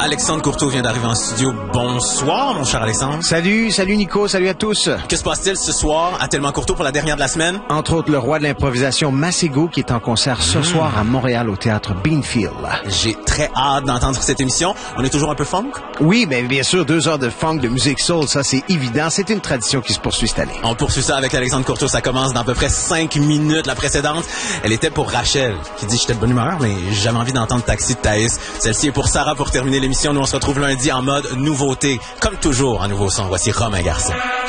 Alexandre Courteau vient d'arriver en studio. Bonsoir, mon cher Alexandre. Salut Nico, salut à tous. Que se passe-t-il ce soir à Tellement Courteau pour la dernière de la semaine? Entre autres, le roi de l'improvisation Masego qui est en concert ce soir à Montréal au théâtre Beanfield. J'ai très hâte d'entendre cette émission. On est toujours un peu funk? Oui, mais bien sûr, 2 heures de funk, de musique soul, ça c'est évident. C'est une tradition qui se poursuit cette année. On poursuit ça avec Alexandre Courteau. Ça commence dans à peu près 5 minutes. La précédente, elle était pour Rachel, qui dit « J'étais de bonne humeur, mais j'avais envie d'entendre Taxi de Thaïs ». Celle-ci est pour Sarah pour terminer l'émission. Nous, on se retrouve lundi en mode nouveauté. Comme toujours, un nouveau son. Voici Rome, un garçon.